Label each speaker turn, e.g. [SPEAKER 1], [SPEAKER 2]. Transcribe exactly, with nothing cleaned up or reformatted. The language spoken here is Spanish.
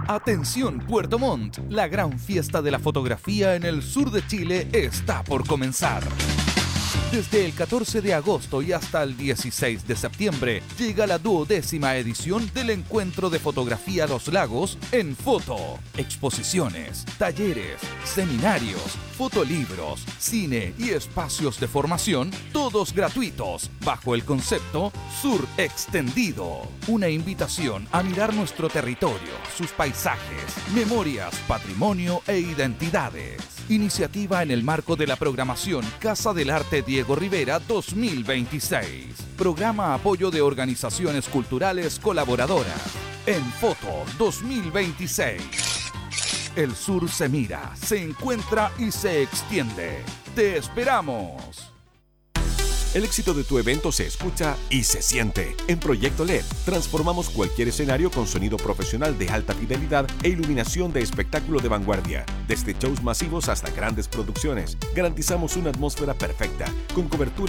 [SPEAKER 1] Atención Puerto Montt, la gran fiesta de la fotografía en el sur de Chile está por comenzar. Desde el catorce de agosto y hasta el dieciséis de septiembre llega la duodécima edición del Encuentro de Fotografía Los Lagos en foto. Exposiciones, talleres, seminarios, fotolibros, cine y espacios de formación, todos gratuitos, bajo el concepto Sur Extendido. Una invitación a mirar nuestro territorio, sus paisajes, memorias, patrimonio e identidades. Iniciativa en el marco de la programación Casa del Arte Diego Rivera dos mil veintiséis. Programa apoyo de organizaciones culturales colaboradoras. En Foto dos mil veintiséis. El sur se mira, se encuentra y se extiende. ¡Te esperamos!
[SPEAKER 2] El éxito de tu evento se escucha y se siente. En Proyecto L E D transformamos cualquier escenario con sonido profesional de alta fidelidad e iluminación de espectáculo de vanguardia. Desde shows masivos hasta grandes producciones, garantizamos una atmósfera perfecta, con cobertura